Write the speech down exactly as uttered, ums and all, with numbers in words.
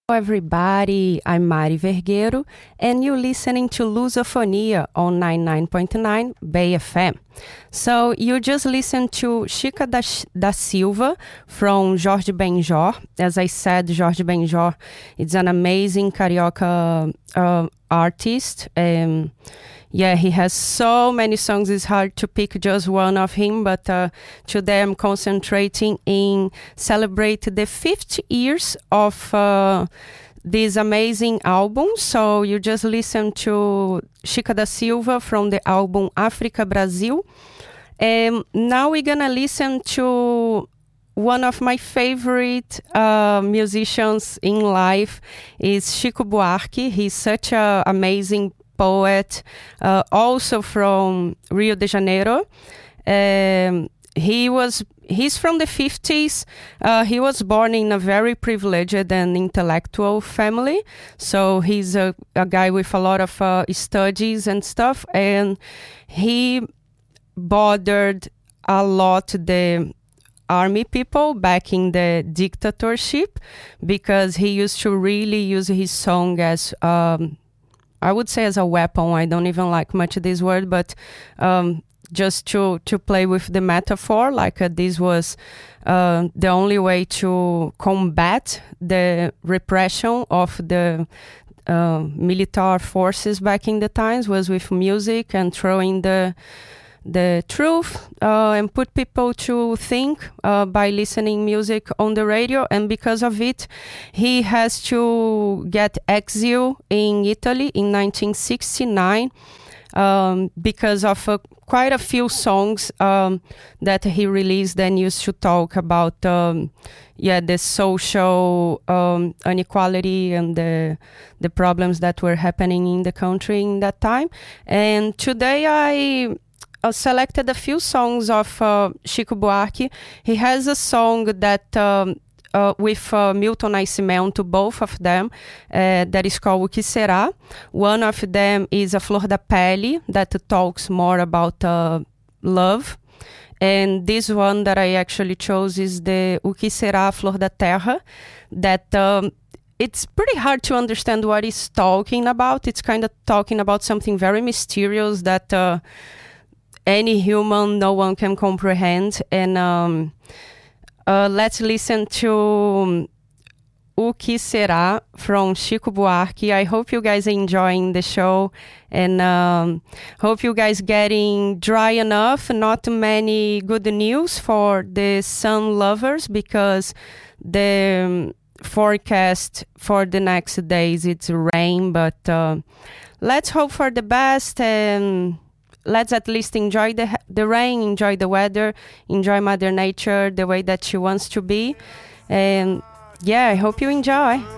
Everybody, I'm Mari Vergueiro, and you're listening to Lusofonia on ninety-nine point nine Bay F M. So you just listened to Chica da, da Silva from Jorge Benjor. As I said, Jorge Benjor is an amazing carioca uh, artist. Um, Yeah, he has so many songs, it's hard to pick just one of him, but uh, today I'm concentrating in celebrate the fifty years of uh, this amazing album. So you just listen to Chica da Silva from the album África Brasil. And now we're gonna listen to one of my favorite uh, musicians in life is Chico Buarque. He's such an amazing poet, uh, also from Rio de Janeiro. Um, he was he's from the fifties. Uh, he was born in a very privileged and intellectual family, so he's a, a guy with a lot of uh, studies and stuff, and he bothered a lot the army people back in the dictatorship, because he used to really use his song as um, I would say as a weapon. I don't even like much this word, but um, just to, to play with the metaphor, like uh, this was uh, the only way to combat the repression of the uh, military forces back in the times, was with music and throwing the the truth uh, and put people to think uh, by listening music on the radio. And because of it, he has to get exiled in Italy in nineteen sixty-nine um, because of uh, quite a few songs um, that he released and used to talk about um, yeah the social um, inequality and the the problems that were happening in the country in that time. And today I Uh, selected a few songs of uh, Chico Buarque. He has a song that um, uh, with uh, Milton Nascimento, both of them, uh, that is called O Que Será. One of them is A Flor da Pele, that talks more about uh, love. And this one that I actually chose is the O Que Será, A Flor da Terra, that um, it's pretty hard to understand what he's talking about. It's kind of talking about something very mysterious that uh, any human, no one can comprehend. And um, uh, let's listen to O Que Será from Chico Buarque. I hope you guys are enjoying the show, and um, hope you guys getting dry enough. Not many good news for the sun lovers, because the um, forecast for the next days it's rain, but uh, let's hope for the best, and let's at least enjoy the the rain, enjoy the weather, enjoy Mother Nature the way that she wants to be. And yeah, I hope you enjoy.